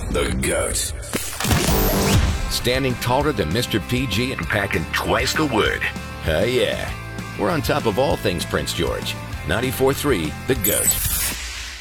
The GOAT. Standing taller than Mr. PG and packing twice the wood. Yeah. We're on top of all things Prince George. 94.3 The GOAT.